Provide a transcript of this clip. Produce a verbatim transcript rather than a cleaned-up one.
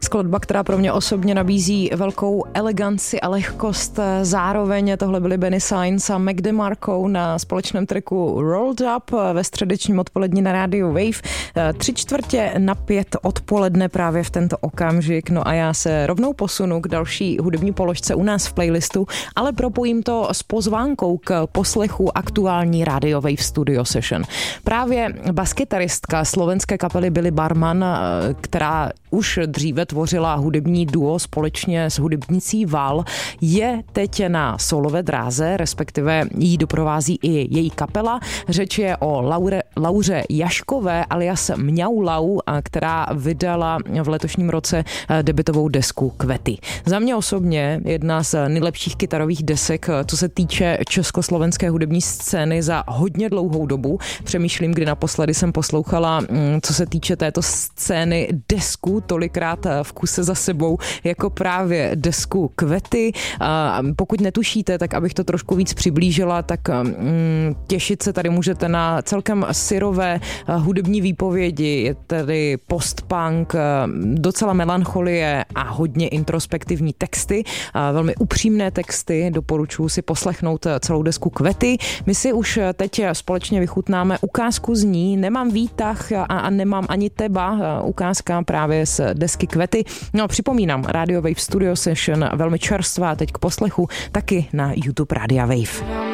Skladba, která pro mě osobně nabízí velkou eleganci a lehkost. Zároveň tohle byly Benny Sainz a Mac DeMarco na společném tracku Rolled Up ve středečním odpolední na rádiu Wave. Tři čtvrtě na pět odpoledne právě v tento okamžik. No a já se rovnou posunu k další hudební položce u nás v playlistu, ale propojím to s pozvánkou k poslechu aktuální Radio Wave Studio Session. Právě baskytaristka slovenské kapely Billy Barman, která už dříve tvořila hudební duo společně s hudebnicí Val, je teď na solové dráze, respektive jí doprovází i její kapela. Řeč je o Laure, Lauře Jaškové alias Mňau Lau, která vydala v letošním roce debutovou desku Kvety. Za mě osobně jedna z nejlepších kytarových desek, co se týče československé hudební scény za hodně dlouhou dobu. Přemýšlím, kdy naposledy jsem poslouchala, co se týče této scény, desku tolikrát v kuse za sebou, jako právě desku Kvety. Pokud netušíte, tak abych to trošku víc přiblížila, tak těšit se tady můžete na celkem syrové hudební výpovědi. Je tady post-punk, docela melancholie a hodně introspektivní texty, velmi upřímné texty. Doporučuji si poslechnout celou desku Kvety. My si už teď společně vychutnáme ukázku z ní. Nemám výtah a nemám ani teba. Ukázka právě z desky Kvety. No, připomínám, Radio Wave Studio Session, velmi čerstvá teď k poslechu, taky na YouTube Rádia Wave.